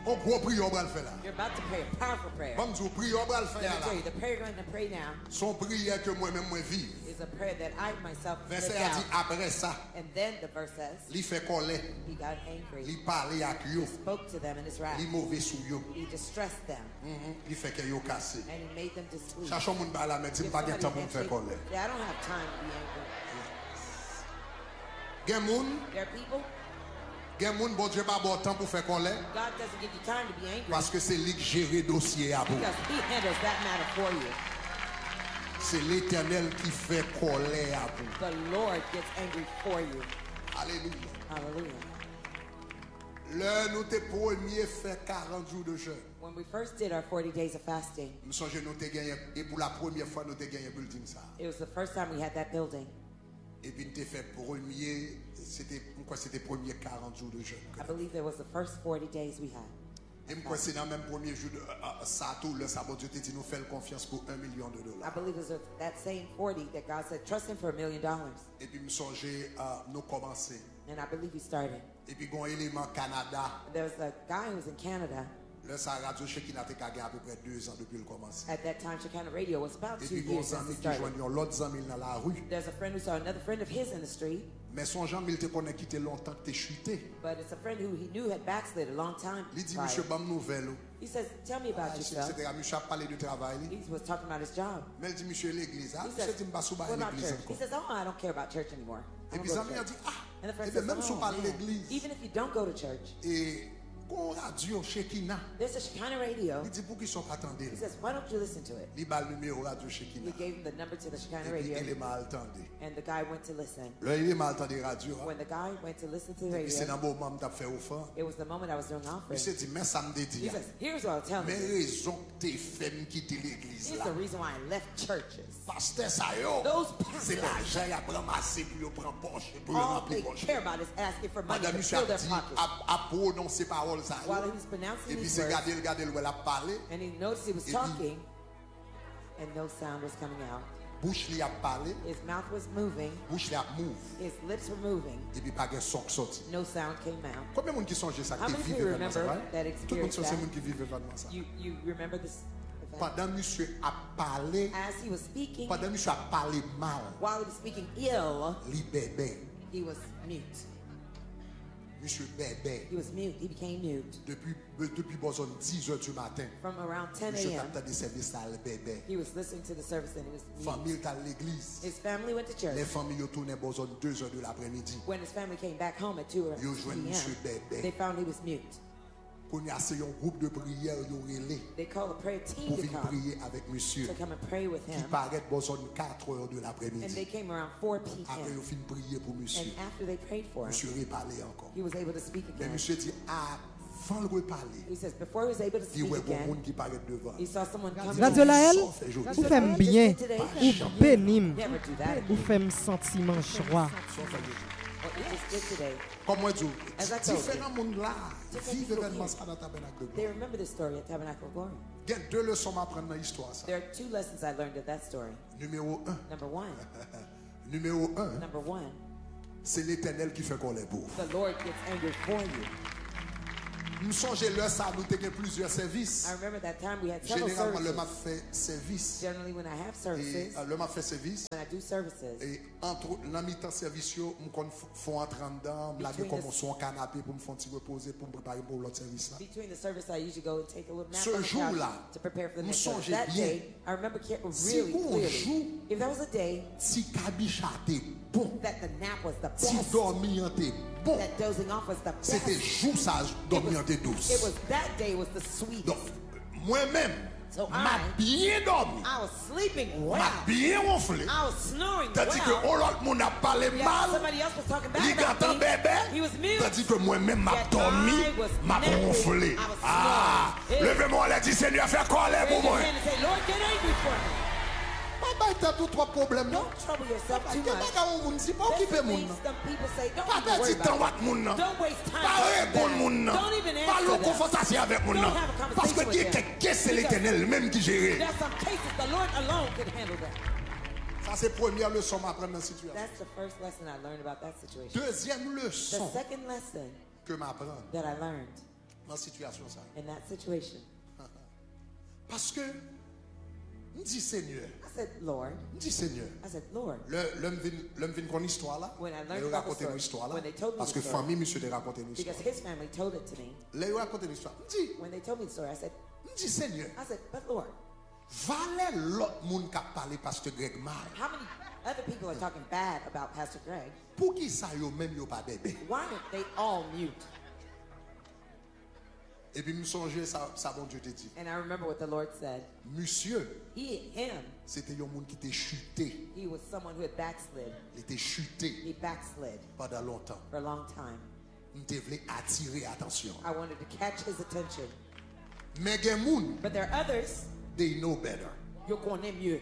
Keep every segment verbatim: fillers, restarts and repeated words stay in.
On gros prière on va le faire là. You're about to pray a powerful prayer. Bon Dieu prière on va le faire Let me tell là. you, the prayer you're going to pray now Son prière que moi-même moi vive. is a prayer that I myself lived Verset a dit out. après ça, And then the verse says, il fait colère, he got angry. il parle avec yo, Spoke to them in his wrath. il mauvais sous yo. He distressed them. Il fait que yo cassé. And he made them displeased. Cherchons moun ba la mais dis Give pas de somebody temps a pour me faire handshake. colère. Yeah, I don't have time to be angry. Gen moun, There are people, gen moun bon Dieu pas bon temps pour faire colère God doesn't give you time to be angry parce que c'est lui qui gère dossier à vous. because he handles that matter for you. C'est l'Éternel qui fait colère à vous. The Lord gets angry for you. Alléluia. Hallelujah. Là, nous t'es premier fait quarante jours de jeûne. When we first did our forty days of fasting, Nous songe nous t'ai gagné et pour la première fois nous t'ai gagné building ça. it was the first time we had that building. Et puis nous t'ai fait premier c'était quoi c'était premier quarante jours de jeûne. I believe there was the first forty days we had. Et moi c'est dans le même premier jour de uh, ça tout le sabbat Dieu t'a dit nous faire confiance pour un million de I dollars. believe it was that same forty that God said, trust him for a million dollars. Et puis me songer à nous commencer. And I believe we started. Et puis gon élément Canada. There was a guy who was in Canada. Le sa radio Shekinah te gagné à peu près deux ans depuis le commencer. At that time, Shekinah Radio was about Et two puis gon years since ami it qui started. joignent l'autre ami dans la rue. There's a friend who saw another friend of his in the street, Mais son Jean il te connaît qui te longtemps que t'es chuté. but it's a friend who he knew had backslid a long time Il dit prior. monsieur bam nouvelle. He says, tell me about yourself. C'était à monsieur a parlé de travail. He was talking about his job. Mais il dit monsieur l'église. Ah, He monsieur says, dit m'pas sou ba what about l'église church? He encore. says, oh, I don't care about church anymore. I Et don't puis go to ami a church. dit ah, And the et friend bien says, même si on oh, parle man, l'église even if you don't go to church, et qu'on radio Shekinah. there's a Shekinah Radio. Il dit pour qu'ils sont pas attendés. He says, why don't you listen to it? Il bat le numéro radio He Shekinah. gave him the number to the Shekinah Et puis Radio, il est mal entendu. and the guy went to listen. Là il est mal entendu radio. When the guy went to listen to the Et c'est radio, dans le moment où fait offrande. it was the moment I was doing offering. Monsieur dit mais ça me He dit. says, here's what I'll tell Mais you. raison que t'es fait me quitter l'église Here's là. the reason why I left churches. Pasteur ça yo. Those C'est pastors, l'argent qu'il a ramassé pour le prendre poche pour le all remplir they poche. care about is asking for money Madame to Michel fill their dit pockets. à, à prononcer paroles ça. While he was pronouncing Et puis these c'est words, garder regarder le a parlé, and he noticed he was Et puis- talking, and no sound was coming out. bouche li a parlé, His mouth was moving, bouche li a move. his lips were moving, Et puis pas de son qui sorti. no sound came out. Combien de monde qui songe ça How qui many vivent people événement ça remember va? that Tout le monde experience sait c'est that? monde qui vivent événement ça. You you remember this event? Pendant monsieur a parlé, As he was speaking, pendant monsieur a parlé mal, while he was speaking ill, li bébé, he was mute. monsieur bébé. He was mute. He became mute. Depuis depuis besoin dix heures du matin, From around ten monsieur a m, t'entend des services à le bébé. he was listening to the service and he was mute. Famille à l'église. His family went to church. Les familles ont tourné besoin deux heures de l'après-midi. When his family came back home at two Yo joint monsieur p m, bébé. they found he was mute. Qu'on y a c'est un groupe de prière yo relé They called a prayer team pour to venir come prier avec monsieur to come and pray with qui him. paraît besoin quatre heures de And they l'après-midi. came around four p Après m ils fin prier pour monsieur. And after they prayed for him, Monsieur reparlé encore. he was able to speak Mais again. monsieur dit avant de reparler, He says before he was able to il speak voit bon again, monde qui paraît devant. he saw someone coming. Radio Laël, Sauf aujourd'hui. ou fèm bien, ou bénim, Never do that. ou fèm sentiment joie. Sauf aujourd'hui. What you just did today. Comme moi dis, As I told you. différents monde là Different vivent people événement here. ça dans tabernacle de They gloire. remember this story at Tabernacle of Glory. Il y a deux leçons à apprendre dans l'histoire ça. There are two lessons I learned at that story. Numéro un, Number one, numéro un, number one, c'est l'Éternel qui fait qu'on les pauvres. the Lord gets angry for you. Nous songeons là ça nous avons plusieurs services. I remember that time we had several Généralement le m'a services. fait service Generally, when I have et services, euh, le m'a fait service when I do services, et entre la mi-temps service yo me kon font entrer dedans, me laguer Between comme the- son canapé pour me faire petit reposer pour me préparer pour l'autre service là. between the service, I usually go and take a little nap Ce on the couch jour-là, to prepare for the nous next service. songez That bien. day, I remember ca- Si really bon clearly. jour, If that was a day si kabicha était bon, that the nap was the si best, dormir était bon, that dozing off was the best, c'était jour ça dormir était it douce. was that day was the sweetest. Donc moi-même So m'a I- bien dormi, I was sleeping well. m'a bien ronflé. I was snoring Tandis que well. l'autre monde a parlé Yet mal. somebody else was talking bad Il about gâte me. bébé. He was mute. Tandis que moi-même m'a Yet dormi, I was m'a napping. ronflé. I was Ah, snoring. levez-moi là, dit Seigneur, fais colère Raise pour your moi. hand and say, Lord, get angry for me. Pas t'as tout trois problèmes non. Don't trouble yourself Pas too que much. bagarre moun si pas There's occuper some moun. things some people say, don't Pas even perdre worry du temps about avec moun nan. it. Don't waste time. Pas with répondre them. moun nan. Don't even Pas answer le them. confrontation avec moun Don't nan. have a Parce que conversation qui with them. est c'est l'Éternel même qui gère. There's some cases the Lord alone could handle that. Ça c'est première leçon à apprendre dans la situation. That's the first lesson I learned about that situation. Deuxième The leçon second lesson que m'apprendre. that I learned Dans situation ça. in that situation. Parce que me dit Seigneur, I said, Lord, me dit Seigneur. I said, Lord, Le l'homme vient l'homme vient con histoire là. When I learned Il about the raconter une story, histoire là when they told me parce the que story, famille monsieur de raconter une because histoire. his family told it to me. Là il raconte une histoire. Me dit, When they told me the story, I said, me dit Seigneur. I said, but Lord, Valait l'autre monde qui a parlé pasteur Greg mal. how many other people are talking bad about Pastor Greg? Pour qui ça yo même yo pas bébé. Why aren't they all mute? Et puis me songer ça ça bon Dieu te dit. And I remember what the Lord said. Monsieur, He, him, c'était un monde qui était chuté. he was someone who had backslid. Il était chuté He backslid pendant longtemps. for a long time. On te voulait attirer attention. I wanted to catch his attention. Mais gen moun, But there are others, they know better. yo connais mieux.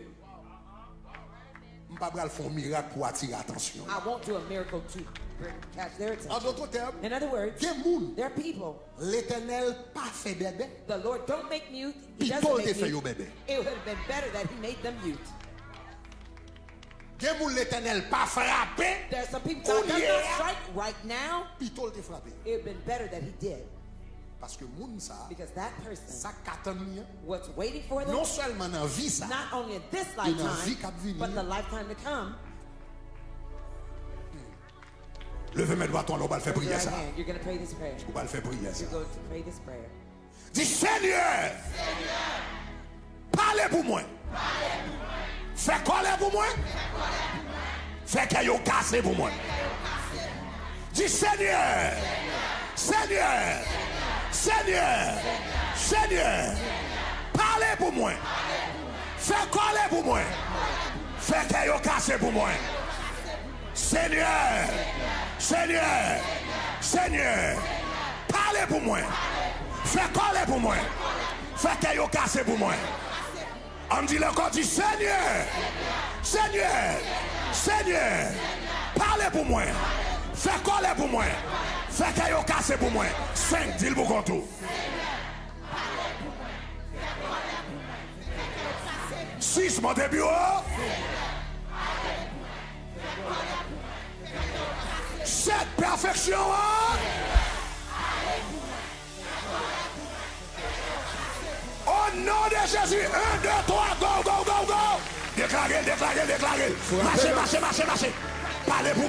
On pas bral font miracle pour attirer attention. I won't do a miracle to bring, catch their En attention. d'autres termes, In other words, gen moun, there are people, l'Éternel pas fait bébé. the Lord don't make mute. He Puis doesn't Paul te make fait yo mute. bébé. It would have been better that he made them mute. Gen moun l'Éternel pas frappé. There are some people Oh, God does yeah. not strike right now. Puis Paul te frappé. It would have been better that he did. Parce que moun ça, Because that person, ça qu'attend ni. what's waiting for them, Non seulement dans vie ça, not only in this dans vie lifetime, qui vient. but the lifetime to come. Levez mes doigts, toi, on va le faire Raise your prier right ça. hand. You're going to pray this prayer. On va le faire prier ça. You're going to pray this prayer. Dis Seigneur, parlez pour moi. Fais coller pour moi. Fais qu'il y ait cassé pour moi. Dis Seigneur, Seigneur, Seigneur, Seigneur, parlez pour moi. Fais coller pour moi. Fais qu'il y ait cassé pour moi. Seigneur, Seigneur, Seigneur, parlez pour moi. Fais coller pour moi. Fais qu'il y ait cassé pour moi. On dit le corps dit Seigneur, Seigneur, Seigneur, parlez pour moi. Fais coller pour moi. Fais qu'il y ait cassé pour moi. Cinq, dis le pour tout. Six, mon début. Sept, perfection. Au nom de Jésus, un, deux, trois, go, go, go, go. Déclarez, déclarez, déclarez. Marchez, marchez, marchez, marchez. Parlez pour